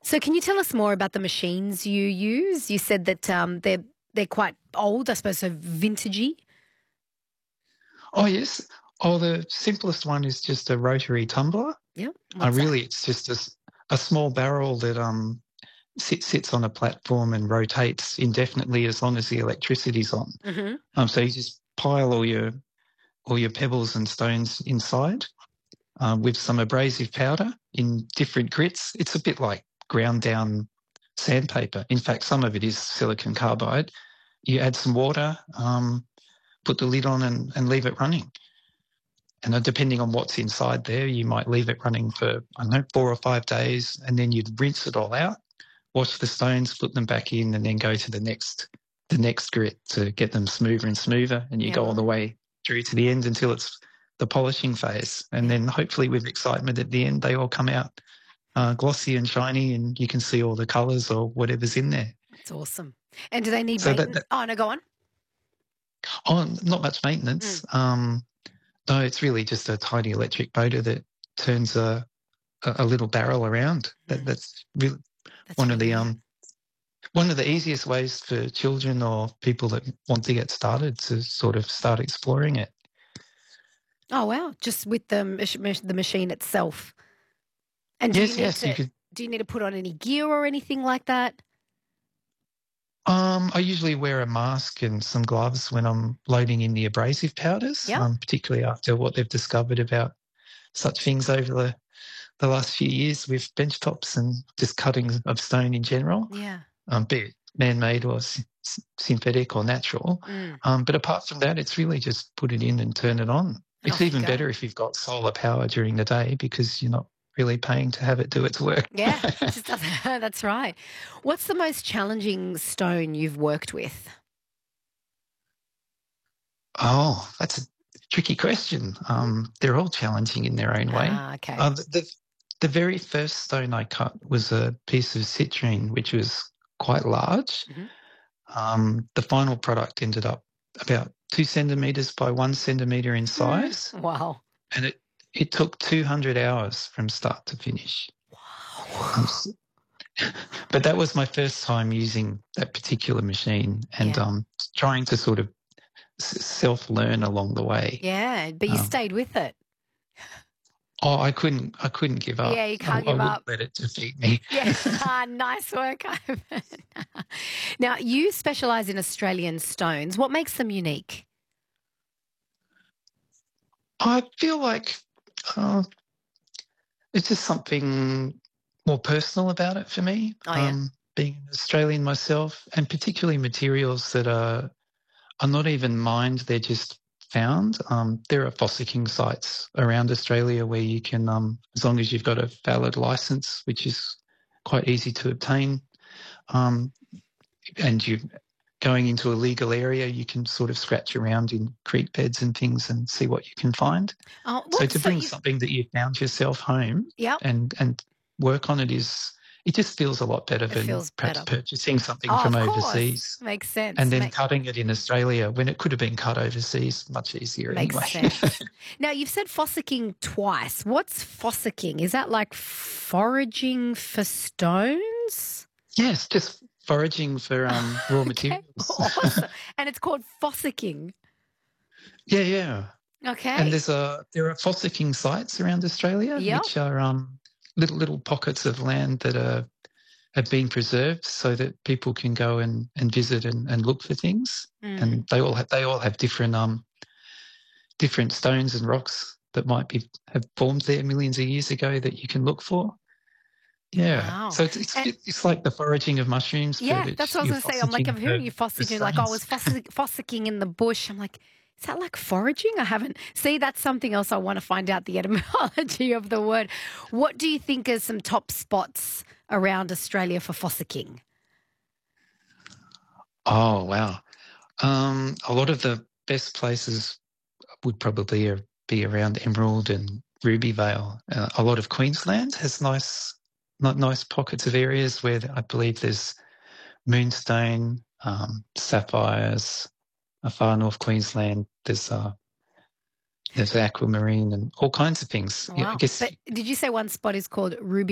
So can you tell us more about the machines you use? You said that they're quite old, I suppose, so vintagey. Oh, yes. Oh, the simplest one is just a rotary tumbler. Yeah. What's that? Really, it's just a small barrel that sits on a platform and rotates indefinitely as long as the electricity's on. Hmm. So you just pile all your pebbles and stones inside with some abrasive powder in different grits. It's a bit like ground down sandpaper. In fact, some of it is silicon carbide. You add some water, put the lid on and leave it running. And depending on what's inside there, you might leave it running for, I don't know, 4 or 5 days, and then you'd rinse it all out, wash the stones, put them back in, and then go to the next grit to get them smoother and smoother. And you go all Yeah. the way through to the end until it's the polishing phase. And Yeah. then hopefully with excitement at the end, they all come out glossy and shiny, and you can see all the colours or whatever's in there. That's awesome. And do they need So that, maintenance? that Oh, no, go on. not much Mm, maintenance. No, it's really just a tiny electric motor that turns a little barrel around. mm. That's really That's one of really the neat. one of the easiest ways for children or people that want to get started to sort of start exploring it. Oh, wow. Just with the machine itself. And Yes, yes, you could. do you need to put on any gear or anything like that? I usually wear a mask and some gloves when I'm loading in the abrasive powders, Yeah. particularly after what they've discovered about such things over the last few years with bench tops and just cutting of stone in general, Yeah. be it man-made or synthetic or natural. Mm. But apart from that, it's really just put it in and turn it on. And It's off you even go. better if you've got solar power during the day because you're not really paying to have it do its work. Yeah, it just doesn't. That's right. What's the most challenging stone you've worked with? Oh, that's a tricky question. They're all challenging in their own way. Ah, okay. The very first stone I cut was a piece of citrine, which was quite large. Hmm. The final product ended up about 2 centimeters by 1 centimeter in size, Wow. and it took 200 hours from start to finish. Um, Wow. s- but that was my first time using that particular machine and Yeah. trying to sort of self-learn along the way. Yeah, but you Um, stayed with it. oh, I couldn't give Yeah, up. you I, can't I give wouldn't up. let it defeat me. Yeah, nice work, Ivan. Now, you specialise in Australian stones. What makes them unique? I feel like uh, it's just something more personal about it for me. Oh, yeah. Being an Australian myself, and particularly materials that are not even mined; they're just found. There are fossicking sites around Australia where you can, as long as you've got a valid license, which is quite easy to obtain, um, and you going into a legal area, you can sort of scratch around in creek beds and things and see what you can find. Oh, So what? to So bring you? something that you found yourself home Yep. and work on it is it just feels a lot better It than feels perhaps better. purchasing something Oh, from of course. overseas Makes and sense. then cutting it in Australia when it could have been cut overseas much easier Makes anyway. sense. Now, you've said fossicking twice. What's fossicking? Is that like foraging for stones? Yes, just foraging for raw Okay, materials. awesome. And it's called fossicking. Yeah, yeah. And Okay. there are fossicking sites around Australia, Yep. which are little pockets of land that have been preserved so that people can go and visit and look for things. Mm. And they all have different stones and rocks that might have formed there millions of years ago that you can look for. Yeah, Wow. so it's And it's like the foraging of mushrooms, but yeah, that's what I was you're going to say. I'm like, fossicking I'm hearing you for fossicking, like, oh, I was stones. fossicking in the bush. I'm like, is that like foraging? I haven't. See, that's something else I want to find out the etymology of the word. What do you think are some top spots around Australia for fossicking? Oh wow. A lot of the best places would probably be around Emerald and Ruby Vale. A lot of Queensland has nice pockets of areas where I believe there's moonstone, sapphires. Far north Queensland, there's aquamarine and all kinds of things. Yeah, I Wow. guess But did you say one spot is called Ruby?